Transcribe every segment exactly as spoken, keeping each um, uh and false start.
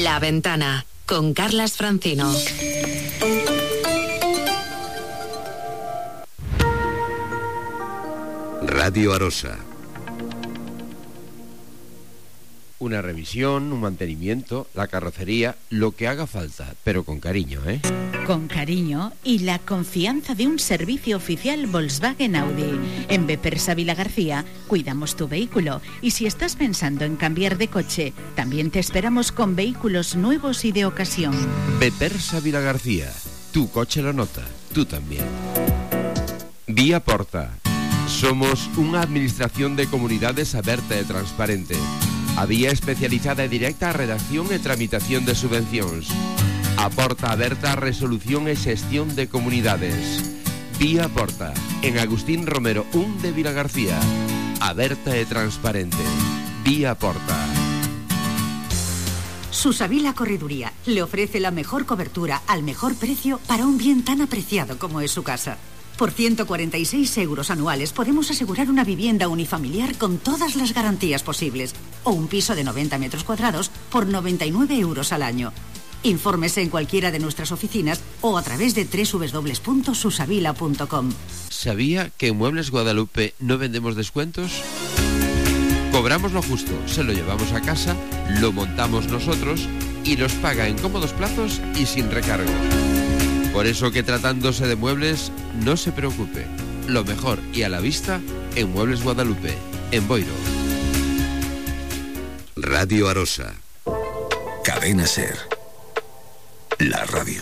La Ventana, con Carlas Francino. Radio Arosa. Una revisión, un mantenimiento, la carrocería, lo que haga falta, pero con cariño, ¿eh? Con cariño y la confianza de un servicio oficial Volkswagen Audi. En Bepersa Vilagarcía cuidamos tu vehículo y si estás pensando en cambiar de coche, también te esperamos con vehículos nuevos y de ocasión. Bepersa Vilagarcía, tu coche lo nota, tú también. Vía Porta. Somos una administración de comunidades aberta e transparente. A vía especializada e directa a redacción e tramitación de subvencións. A porta aberta a resolución e xestión de comunidades. Vía Porta, en Agustín Romero uno de Vilagarcía. Aberta e transparente. Vía Porta. Susavila Correduría le ofrece la mejor cobertura al mejor precio para un bien tan apreciado como es su casa. Por ciento cuarenta y seis euros anuales podemos asegurar una vivienda unifamiliar con todas las garantías posibles o un piso de noventa metros cuadrados por noventa y nueve euros al año. Infórmese en cualquiera de nuestras oficinas o a través de doble u doble u doble u punto susavila punto com. ¿Sabía que en Muebles Guadalupe no vendemos descuentos? Cobramos lo justo, se lo llevamos a casa, lo montamos nosotros y los paga en cómodos plazos y sin recargo. Por eso que tratándose de muebles, no se preocupe. Lo mejor y a la vista en Muebles Guadalupe, en Boiro. Radio Arosa. Cadena Ser. La radio.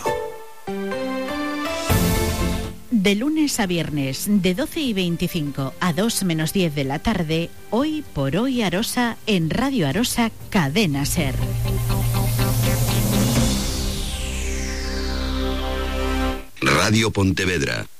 De lunes a viernes, de doce y veinticinco a dos menos diez de la tarde, Hoy por Hoy Arosa, en Radio Arosa, Cadena Ser. Radio Pontevedra.